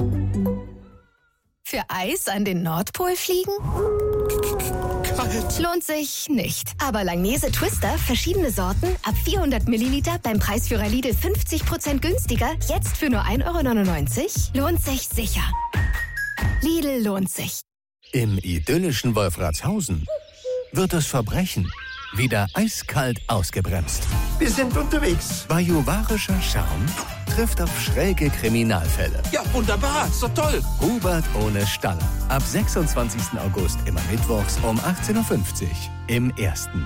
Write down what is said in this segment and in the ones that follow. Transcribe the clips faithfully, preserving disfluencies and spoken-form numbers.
Für Eis an den Nordpol fliegen? Kalt. Lohnt sich nicht. Aber Langnese Twister, verschiedene Sorten, ab vierhundert Milliliter beim Preisführer Lidl fünfzig Prozent günstiger, jetzt für nur ein Euro neunundneunzig, lohnt sich sicher. Lidl lohnt sich. Im idyllischen Wolfratshausen wird das Verbrechen wieder eiskalt ausgebremst. Wir sind unterwegs. Bajuwarischer Charme trifft auf schräge Kriminalfälle. Ja, wunderbar. Ist doch toll. Hubert ohne Staller. Ab sechsundzwanzigsten August immer mittwochs um achtzehn Uhr fünfzig im Ersten.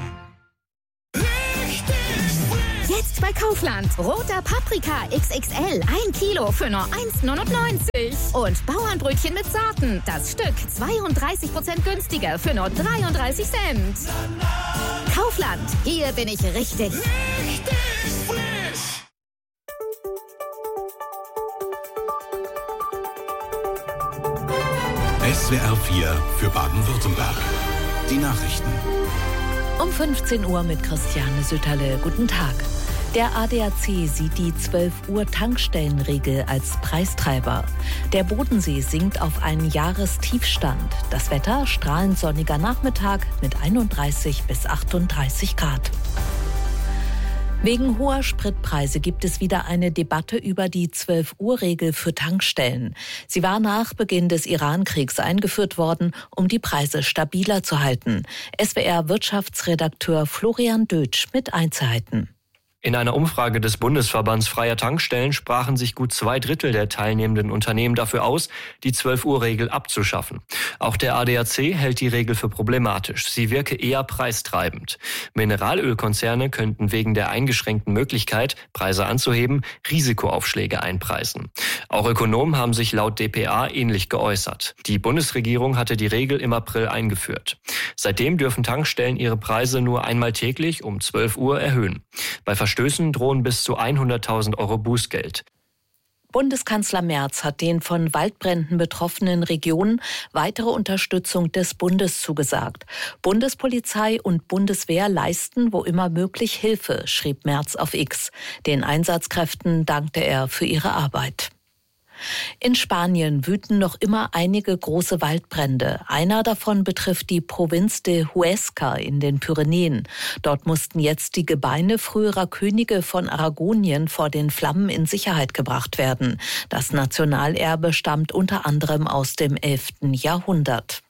Jetzt bei Kaufland. Roter Paprika X X L. Ein Kilo für nur eins neunundneunzig. Und Bauernbrötchen mit Sorten. Das Stück zweiunddreißig Prozent günstiger für nur dreiunddreißig Cent. Kaufland. Hier bin ich richtig. Richtig frisch. S W R vier für Baden-Württemberg. Die Nachrichten. Um fünfzehn Uhr mit Christiane Sütterle. Guten Tag. Der A D A C sieht die zwölf Uhr Tankstellenregel als Preistreiber. Der Bodensee sinkt auf einen Jahrestiefstand. Das Wetter strahlend sonniger Nachmittag mit einunddreißig bis achtunddreißig Grad. Wegen hoher Spritpreise gibt es wieder eine Debatte über die zwölf Uhr Regel für Tankstellen. Sie war nach Beginn des Iran-Kriegs eingeführt worden, um die Preise stabiler zu halten. S W R-Wirtschaftsredakteur Florian Dötsch mit Einzelheiten. In einer Umfrage des Bundesverbands Freier Tankstellen sprachen sich gut zwei Drittel der teilnehmenden Unternehmen dafür aus, die zwölf Uhr Regel abzuschaffen. Auch der A D A C hält die Regel für problematisch. Sie wirke eher preistreibend. Mineralölkonzerne könnten wegen der eingeschränkten Möglichkeit, Preise anzuheben, Risikoaufschläge einpreisen. Auch Ökonomen haben sich laut D P A ähnlich geäußert. Die Bundesregierung hatte die Regel im April eingeführt. Seitdem dürfen Tankstellen ihre Preise nur einmal täglich um zwölf Uhr erhöhen. Bei Verstößen drohen bis zu hunderttausend Euro Bußgeld. Bundeskanzler Merz hat den von Waldbränden betroffenen Regionen weitere Unterstützung des Bundes zugesagt. Bundespolizei und Bundeswehr leisten, wo immer möglich, Hilfe, schrieb Merz auf X. Den Einsatzkräften dankte er für ihre Arbeit. In Spanien wüten noch immer einige große Waldbrände. Einer davon betrifft die Provinz de Huesca in den Pyrenäen. Dort mussten jetzt die Gebeine früherer Könige von Aragonien vor den Flammen in Sicherheit gebracht werden. Das Nationalerbe stammt unter anderem aus dem elften Jahrhundert.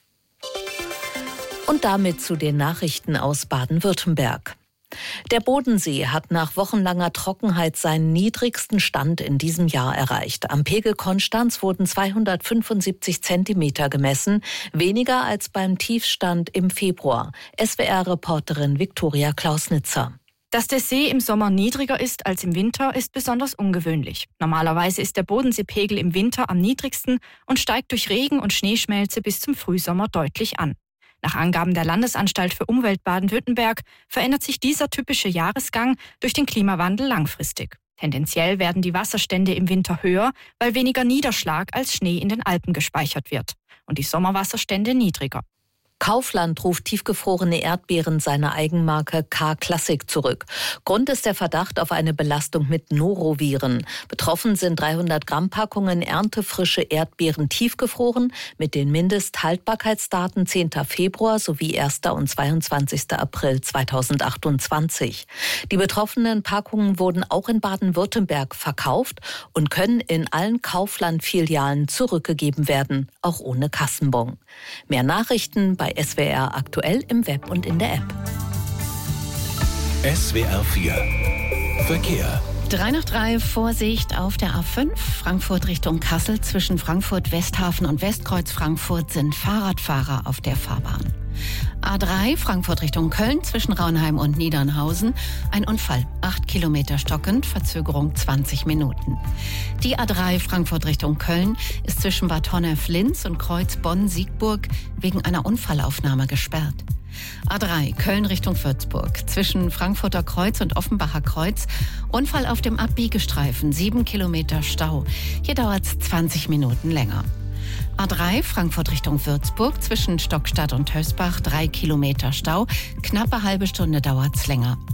Und damit zu den Nachrichten aus Baden-Württemberg. Der Bodensee hat nach wochenlanger Trockenheit seinen niedrigsten Stand in diesem Jahr erreicht. Am Pegel Konstanz wurden zweihundertfünfundsiebzig Zentimeter gemessen, weniger als beim Tiefstand im Februar. S W R-Reporterin Viktoria Klausnitzer. Dass der See im Sommer niedriger ist als im Winter, ist besonders ungewöhnlich. Normalerweise ist der Bodenseepegel im Winter am niedrigsten und steigt durch Regen und Schneeschmelze bis zum Frühsommer deutlich an. Nach Angaben der Landesanstalt für Umwelt Baden-Württemberg verändert sich dieser typische Jahresgang durch den Klimawandel langfristig. Tendenziell werden die Wasserstände im Winter höher, weil weniger Niederschlag als Schnee in den Alpen gespeichert wird und die Sommerwasserstände niedriger. Kaufland ruft tiefgefrorene Erdbeeren seiner Eigenmarke K-Classic zurück. Grund ist der Verdacht auf eine Belastung mit Noroviren. Betroffen sind dreihundert Gramm Packungen erntefrische Erdbeeren tiefgefroren mit den Mindesthaltbarkeitsdaten zehnten Februar sowie ersten und zweiundzwanzigsten April zweitausendachtundzwanzig. Die betroffenen Packungen wurden auch in Baden-Württemberg verkauft und können in allen Kaufland-Filialen zurückgegeben werden, auch ohne Kassenbon. Mehr Nachrichten bei S W R aktuell im Web und in der App. S W R vier Verkehr. drei nach drei, Vorsicht auf der A fünf, Frankfurt Richtung Kassel. Zwischen Frankfurt Westhafen und Westkreuz Frankfurt sind Fahrradfahrer auf der Fahrbahn. A drei, Frankfurt Richtung Köln, zwischen Raunheim und Niedernhausen. Ein Unfall, acht Kilometer stockend, Verzögerung zwanzig Minuten. Die A drei, Frankfurt Richtung Köln, ist zwischen Bad Honnef-Linz und Kreuz Bonn-Siegburg wegen einer Unfallaufnahme gesperrt. A drei, Köln Richtung Würzburg, zwischen Frankfurter Kreuz und Offenbacher Kreuz. Unfall auf dem Abbiegestreifen, sieben Kilometer Stau. Hier dauert es zwanzig Minuten länger. A drei, Frankfurt Richtung Würzburg, zwischen Stockstadt und Hösbach, drei Kilometer Stau. Knappe halbe Stunde dauert's länger.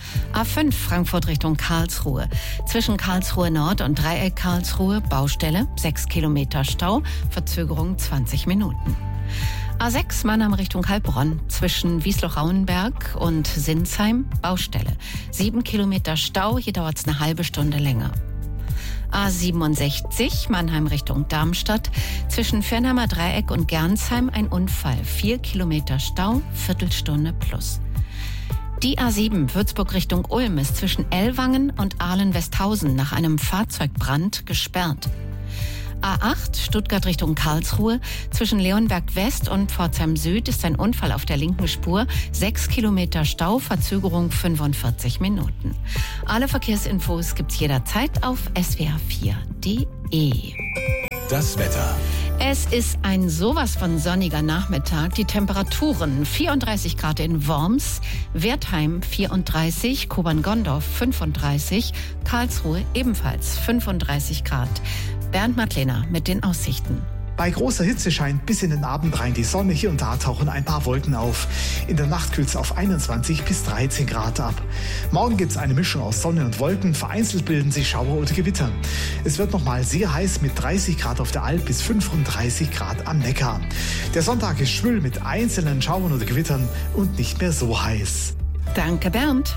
A fünf Frankfurt Richtung Karlsruhe. Zwischen Karlsruhe Nord und Dreieck Karlsruhe Baustelle, sechs Kilometer Stau, Verzögerung zwanzig Minuten. A sechs Mannheim Richtung Heilbronn. Zwischen Wiesloch-Rauenberg und Sinsheim Baustelle. sieben Kilometer Stau, hier dauert es eine halbe Stunde länger. A siebenundsechzig Mannheim Richtung Darmstadt. Zwischen Fernheimer Dreieck und Gernsheim ein Unfall. vier Kilometer Stau, Viertelstunde plus. Die A sieben Würzburg Richtung Ulm ist zwischen Ellwangen und Ahlen-Westhausen nach einem Fahrzeugbrand gesperrt. A acht Stuttgart Richtung Karlsruhe. Zwischen Leonberg West und Pforzheim Süd ist ein Unfall auf der linken Spur. sechs Kilometer Stau, Verzögerung fünfundvierzig Minuten. Alle Verkehrsinfos gibt's jederzeit auf s w r vier punkt d e. Das Wetter. Es ist ein sowas von sonniger Nachmittag. Die Temperaturen vierunddreißig Grad in Worms, Wertheim vierunddreißig, Kobern-Gondorf fünfunddreißig, Karlsruhe ebenfalls fünfunddreißig Grad. Bernd Madlener mit den Aussichten. Bei großer Hitze scheint bis in den Abend rein die Sonne. Hier und da tauchen ein paar Wolken auf. In der Nacht kühlt es auf einundzwanzig bis dreizehn Grad ab. Morgen gibt es eine Mischung aus Sonne und Wolken. Vereinzelt bilden sich Schauer oder Gewitter. Es wird nochmal sehr heiß mit dreißig Grad auf der Alp bis fünfunddreißig Grad am Neckar. Der Sonntag ist schwül mit einzelnen Schauern oder Gewittern und nicht mehr so heiß. Danke, Bernd.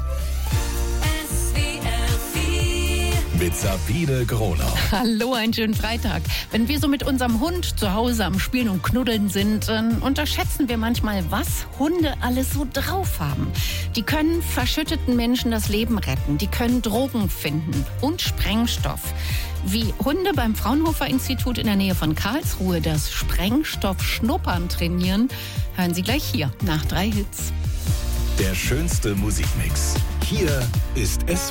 Mit Sabine Gronau. Hallo, einen schönen Freitag. Wenn wir so mit unserem Hund zu Hause am Spielen und Knuddeln sind, dann unterschätzen wir manchmal, was Hunde alles so drauf haben. Die können verschütteten Menschen das Leben retten, die können Drogen finden und Sprengstoff. Wie Hunde beim Fraunhofer-Institut in der Nähe von Karlsruhe das Sprengstoff-Schnuppern trainieren, hören Sie gleich hier nach drei Hits. Der schönste Musikmix. Hier ist S